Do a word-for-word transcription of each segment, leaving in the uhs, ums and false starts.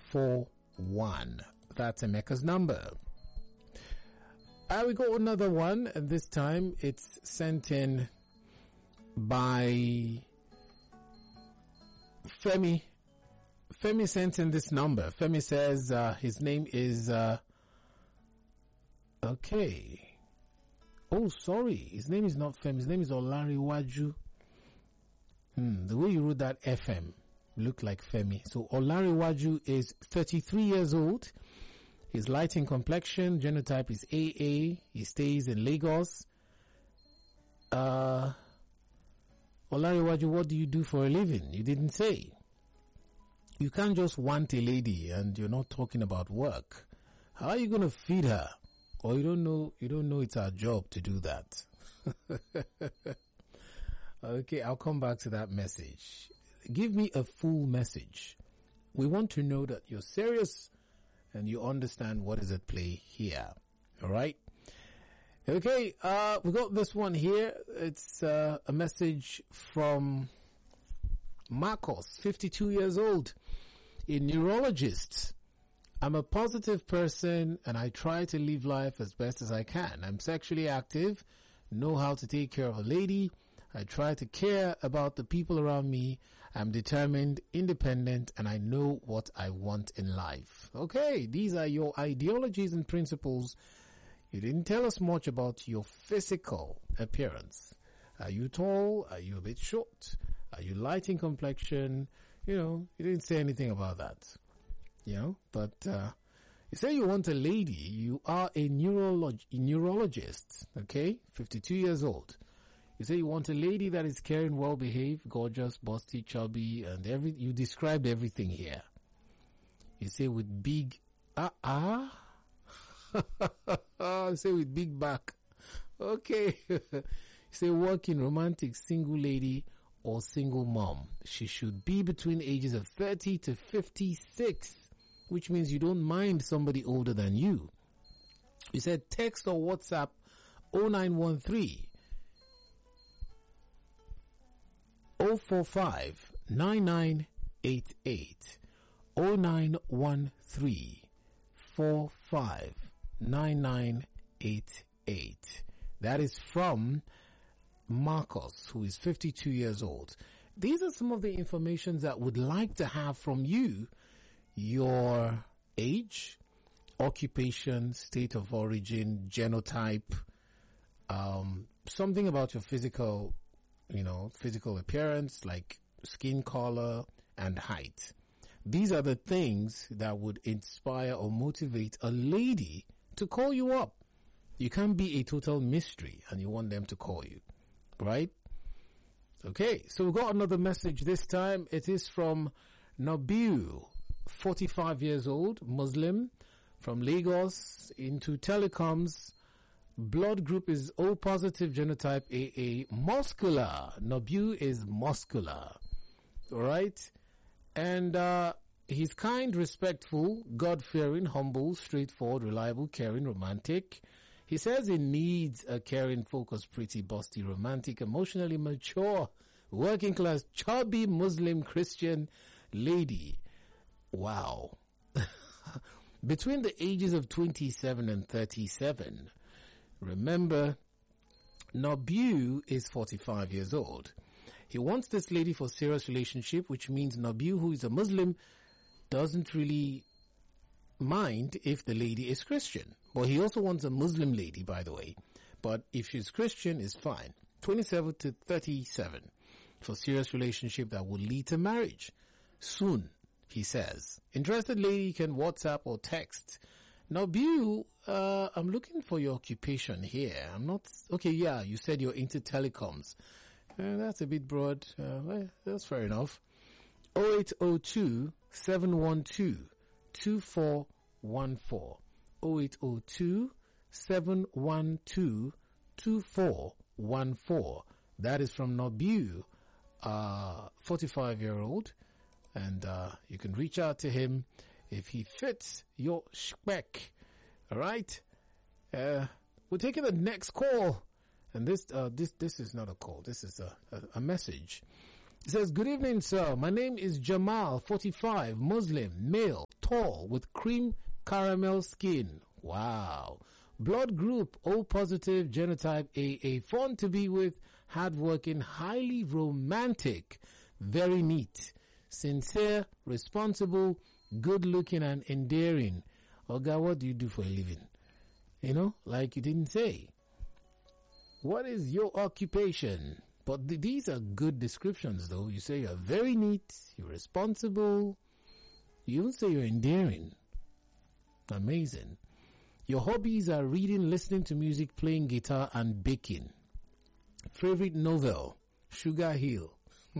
four one. That's Emeka's number. Uh, we got another one, and this time it's sent in by Femi. Femi sent in this number. Femi says uh, his name is uh, okay. Oh, sorry, his name is not Femi. His name is Olariwaju. Hmm, the way you wrote that F M looked like Femi. So Olariwaju is thirty-three years old. He's light in complexion. Genotype is A A. He stays in Lagos. Uh, Olariwaju, what do you do for a living? You didn't say. You can't just want a lady and you're not talking about work. How are you going to feed her? Or you don't know, you don't know it's our job to do that. Okay, I'll come back to that message. Give me a full message. We want to know that you're serious and you understand what is at play here. All right. Okay. Uh, we got this one here. It's, uh, a message from Marcos, fifty-two years old, a neurologist. I'm a positive person and I try to live life as best as I can. I'm sexually active, know how to take care of a lady. I try to care about the people around me. I'm determined, independent, and I know what I want in life. Okay, these are your ideologies and principles. You didn't tell us much about your physical appearance. Are you tall? Are you a bit short? Are you light in complexion? You know, you didn't say anything about that. You know, but uh, you say you want a lady. You are a neurolog- neurologist, okay? fifty-two years old. You say you want a lady that is caring, well-behaved, gorgeous, busty, chubby, and every. You described everything here. You say with big, ah, ah. You say with big back. Okay. You say working, romantic, single lady or single mom. She should be between ages of thirty to fifty-six, which means you don't mind somebody older than you. You said text or WhatsApp oh nine one three oh four five nine nine eight eight oh nine one three four five nine nine eight eight. That is from Marcos, who is fifty-two years old. These are some of the information that would like to have from you. Your age, occupation, state of origin, genotype, um, something about your physical, you know, physical appearance, like skin color and height. These are the things that would inspire or motivate a lady to call you up. You can't be a total mystery and you want them to call you, right? Okay, so we've got another message this time. It is from Nabil, forty-five years old, Muslim, from Lagos, into telecoms. Blood group is O positive, genotype A A, muscular. Nabil is muscular. Alright? And, uh, he's kind, respectful, God-fearing, humble, straightforward, reliable, caring, romantic. He says he needs a caring, focused, pretty, busty, romantic, emotionally mature, working class, chubby, Muslim, Christian lady. Wow. Between the ages of twenty-seven and thirty-seven. Remember, Nabil is forty-five years old. He wants this lady for serious relationship, which means Nabil, who is a Muslim, doesn't really mind if the lady is Christian. Well, he also wants a Muslim lady, by the way. But if she's Christian, it's fine. twenty-seven to thirty-seven. For serious relationship that will lead to marriage. Soon, he says. Interested lady can WhatsApp or text. Now, Bill, uh, I'm looking for your occupation here. I'm not, okay, yeah, you said you're into telecoms. Uh, that's a bit broad. Uh, well, that's fair enough. oh eight oh two, seven one two, two four one four. oh eight oh two, seven one two, two four one four. That is from Nabil, uh, forty-five year old. And, uh, you can reach out to him if he fits your spec. Alright? Uh, we're taking the next call. And this, uh, this, this is not a call. This is a, a, a message. It says, good evening, sir. My name is Jamal, forty-five, Muslim, male, tall, with cream caramel skin. Wow. Blood group O positive, genotype A A. Fun to be with, hardworking, highly romantic, very neat, sincere, responsible, good looking, and endearing. Oh God, what do you do for a living? You know, like you didn't say. What is your occupation? But th- these are good descriptions, though. You say you're very neat, you're responsible. You don't say you're endearing. Amazing. Your hobbies are reading, listening to music, playing guitar, and baking. Favorite novel, Sugar Hill.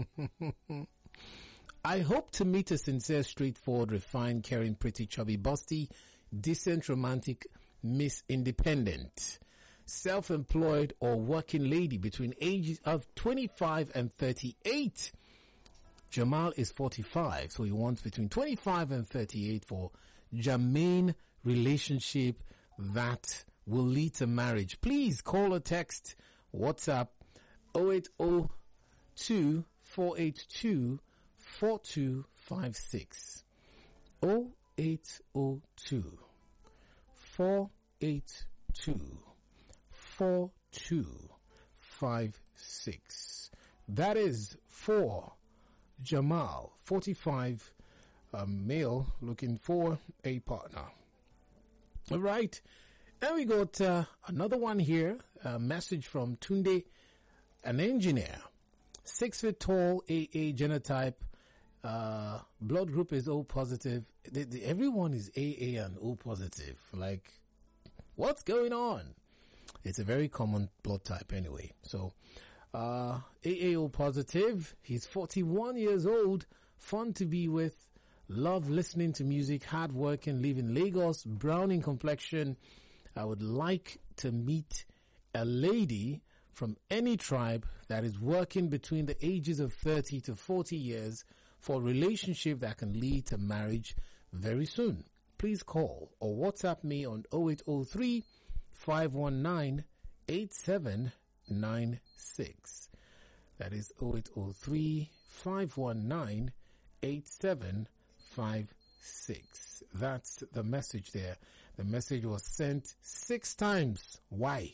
I hope to meet a sincere, straightforward, refined, caring, pretty, chubby, busty, decent, romantic, Miss Independent, self-employed or working lady between ages of twenty-five and thirty-eight. Jamal is forty-five, so he wants between twenty-five and thirty-eight for Jermaine relationship that will lead to marriage. Please call or text WhatsApp oh eight oh two, four eight two, four two five six. oh eight oh two, four eight two, four two five six. That is for Jamal, forty-five, a male looking for a partner. All right. And we got uh, another one here, a message from Tunde, an engineer, six feet tall, A A genotype, uh, blood group is O positive. The, the, everyone is A A and O positive. Like, what's going on? It's a very common blood type anyway. So, uh, A A O positive. He's forty-one years old, fun to be with, love listening to music, hard working, live in Lagos, brown in complexion. I would like to meet a lady from any tribe that is working between the ages of thirty to forty years for a relationship that can lead to marriage very soon. Please call or WhatsApp me on oh eight oh three, five one nine, eight seven nine six. That is oh eight oh three, five one nine, eight seven five six. That's the message there. The message was sent six times. Why?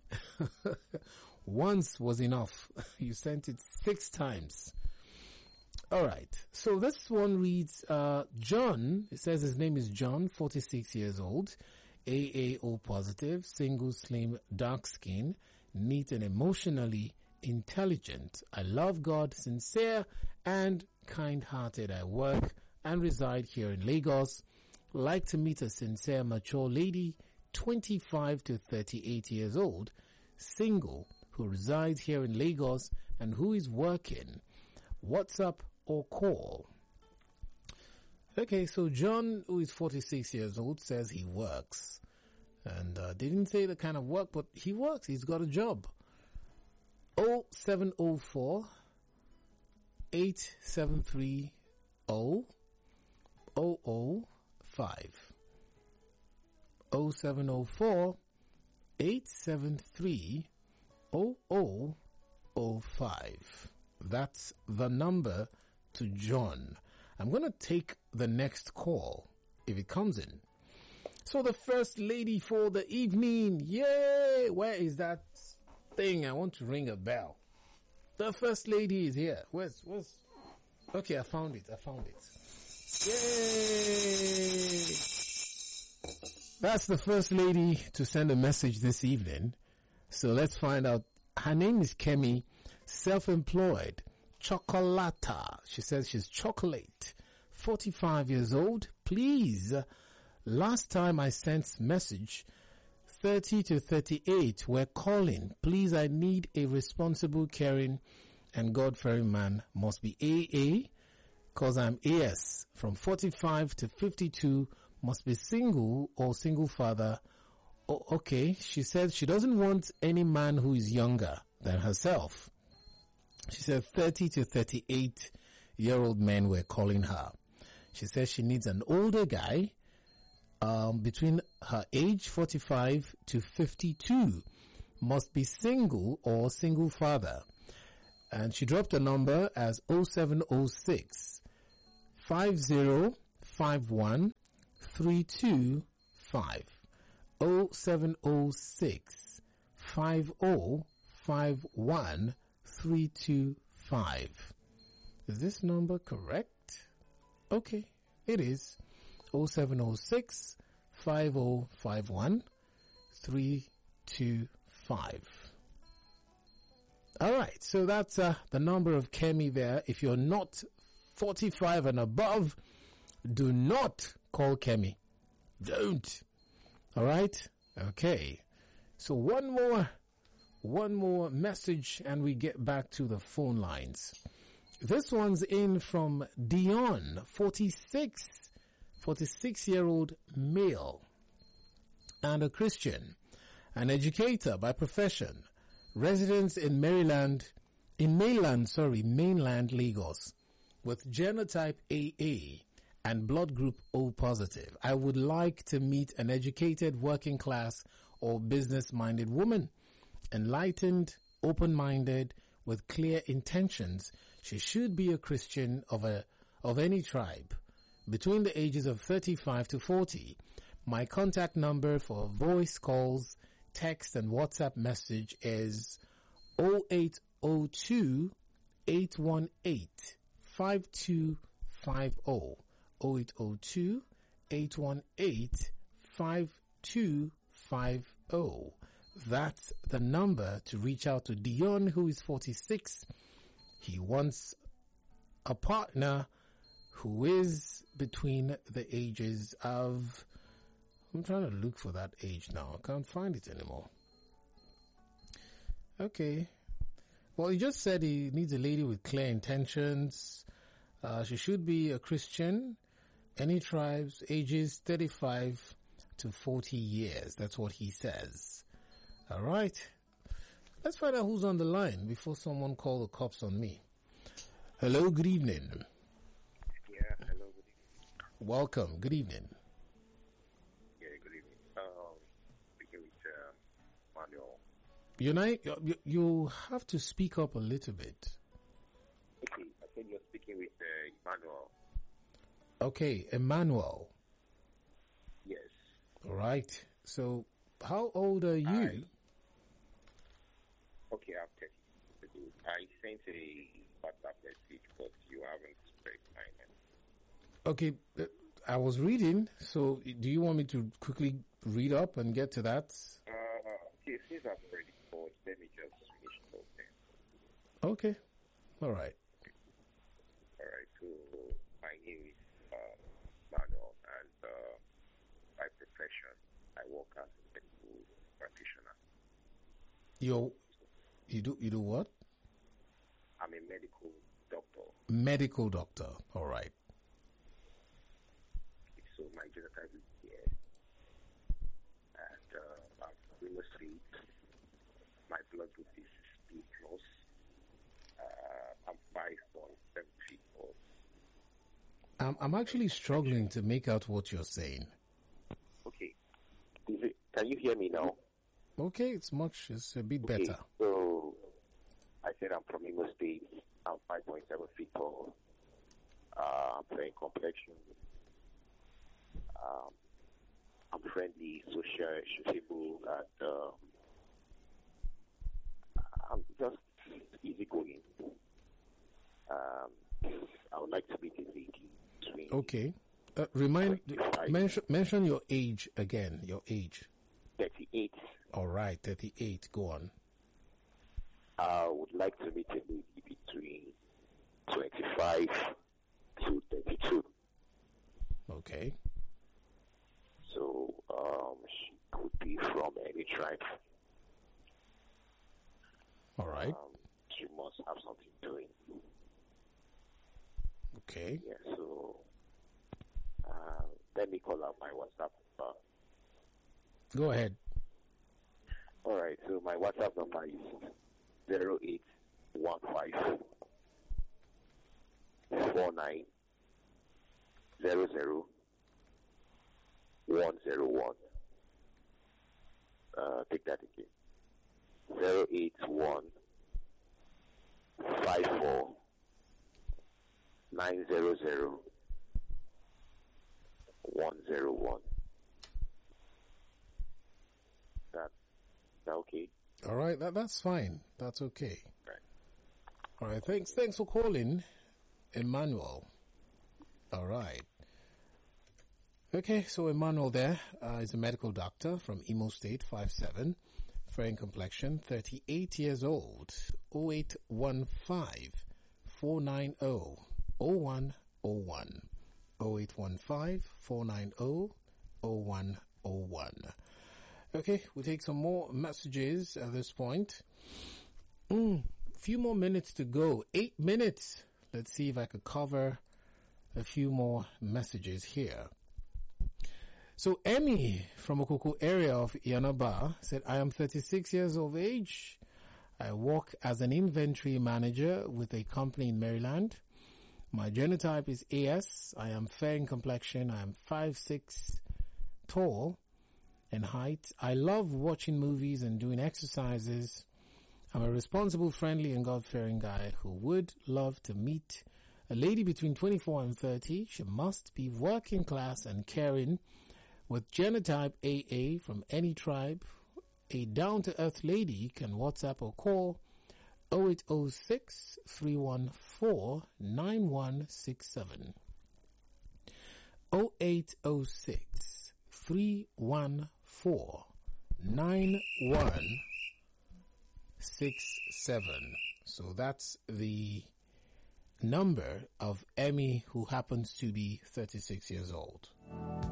Once was enough. You sent it six times. All right. So this one reads, uh, John, it says his name is John, forty-six years old, A A O positive, single, slim, dark skin, neat and emotionally intelligent. I love God, sincere and kind-hearted. I work and reside here in Lagos. Like to meet a sincere, mature lady, twenty-five to thirty-eight years old, single, who resides here in Lagos and who is working. WhatsApp or call. Okay, so John, who is forty-six years old, says he works. And uh, they didn't say the kind of work, but he works. He's got a job. oh seven oh four, eight seven three oh oh oh five. oh seven oh four, eight seven three oh oh oh five. That's the number to John. I'm going to take the next call if it comes in. So the first lady for the evening. Yay! Where is that thing? I want to ring a bell. The first lady is here. Where's, where's? Okay, I found it. I found it. Yay! That's the first lady to send a message this evening. So let's find out. Her name is Kemi, self-employed, Chocolata. She says she's chocolate, forty-five years old. Please, last time I sent message, thirty to thirty-eight were calling. Please, I need a responsible, caring, and God-fearing man. Must be A A, because I'm A S. From forty-five to fifty-two, must be single or single father. Oh, okay, she said she doesn't want any man who is younger than herself. She said thirty to thirty-eight year old men were calling her. She says she needs an older guy um, between her age forty-five to fifty-two. Must be single or single father. And she dropped a number as oh seven oh six, five oh five one, three two five. oh seven oh six, five oh five one, three two five. Is this number correct? Okay, it is. oh seven oh six, five oh five one, three two five. All right, so that's uh, the number of Kemi there. If you're not forty-five and above, do not call Kemi. Don't. All right? Okay. So one more, one more message and we get back to the phone lines. This one's in from Dion, forty-six, forty-six-year-old male and a Christian, an educator by profession, residents in Maryland, in mainland, sorry, mainland Lagos, with genotype A A and blood group O positive. I would like to meet an educated, working class or business-minded woman, enlightened, open-minded, with clear intentions. She should be a Christian of a of any tribe, between the ages of thirty-five to forty. My contact number for voice calls, text, and WhatsApp message is oh eight oh two, eight one eight, five two five oh. oh eight oh two, eight one eight, five two five oh. That's the number to reach out to Dion, who is forty-six. He wants a partner who is between the ages of... I'm trying to look for that age now. I can't find it anymore. Okay. Well, he just said he needs a lady with clear intentions. Uh, she should be a Christian. Any tribes, ages thirty-five to forty years. That's what he says. All right. Let's find out who's on the line before someone call the cops on me. Hello, good evening. Yeah, hello, good evening. Welcome, good evening. Yeah, good evening. Um, speaking with uh, Manuel. You know, you, you have to speak up a little bit. Okay, I think you're speaking with uh, Emmanuel. Okay, Emmanuel. Yes. All right. So, how old are you? I, okay, I'm thirty. I sent a WhatsApp message, but you haven't read mine. Okay, uh, I was reading. So, do you want me to quickly read up and get to that? Uh, okay, since I've already called, let me just finish talking. Okay. All right. All right. So, my name is uh, Manuel, and uh, by profession, I work as a medical practitioner. You, you do you do what? I'm a medical doctor. Medical doctor. All right. So my genotype is here, and uh, I'm previously my blood group is B plus. Uh, I'm five point seven feet tall. I'm I'm actually struggling to make out what you're saying. Okay. Is it, can you hear me now? Okay, it's much, it's a bit Okay, better. so I said I'm from Imo State. I'm five point seven feet tall. Uh, I'm plain complexion. Um, I'm friendly, social, sociable, and uh, I'm just easygoing. Um, I would like to meet a lady between. Okay. Uh, remind, twenty-five mention, mention your age again, your age. thirty-eight. All right, thirty-eight, go on. I would like to meet a lady between twenty-five to thirty-two. Okay. So um, she could be from any tribe. All right. Um, she must have something doing. Okay. Yeah, so uh, let me call out my WhatsApp number. Go ahead. All right, so my WhatsApp number is zero eight one five four nine zero zero one zero one. Uh, take that again. Zero eight one five four nine zero zero one zero one. That that okay? All right, that that's fine. That's okay. Right. All right, thanks. Thanks for calling, Emmanuel. All right. Okay, so Emmanuel there uh, is a medical doctor from Imo State, five seven, fair in complexion, thirty-eight years old, oh eight one five, four nine zero, oh one oh one, oh eight one five, four nine zero, oh one oh one. Okay, we'll take some more messages at this point. Mm, few more minutes to go. Eight minutes. Let's see if I could cover a few more messages here. So Emmy from Okoko area of Yanaba said, I am thirty-six years of age. I work as an inventory manager with a company in Maryland. My genotype is A S. I am fair in complexion. I am five six tall in height. I love watching movies and doing exercises. I'm a responsible, friendly, and God-fearing guy who would love to meet a lady between twenty-four and thirty. She must be working class and caring, with genotype A A from any tribe. A down-to-earth lady can WhatsApp or call oh eight oh six, three one four, nine one six seven. oh eight oh six, three one four, nine one six seven. So that's the number of Emmy, who happens to be thirty-six years old.